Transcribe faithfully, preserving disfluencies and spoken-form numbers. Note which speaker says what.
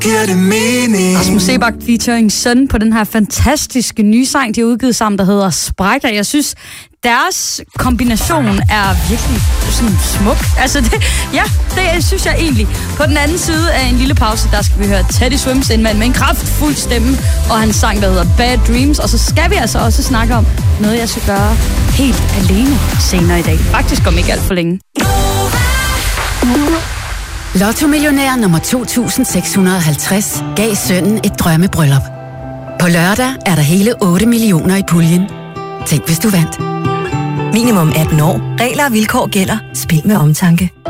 Speaker 1: giver det mening.
Speaker 2: Rasmus Seebach featuring Søn på den her fantastiske nye sang, de har udgivet sammen, der hedder Sprækker. Jeg synes, deres kombination er virkelig sådan smuk. Altså, det, ja, det synes jeg egentlig. På den anden side af en lille pause, der skal vi høre Teddy Swims, en mand med en kraftfuld stemme, og hans sang, der hedder Bad Dreams. Og så skal vi altså også snakke om noget, jeg skal gøre helt alene senere i dag. Faktisk om ikke alt for længe.
Speaker 3: Lotto-millionær nummer to tusind seks hundrede og halvtreds gav sønnen et drømmebryllup. På lørdag er der hele otte millioner i puljen. Tænk, hvis du vandt.
Speaker 4: Minimum atten år. Regler og vilkår gælder. Spil med omtanke.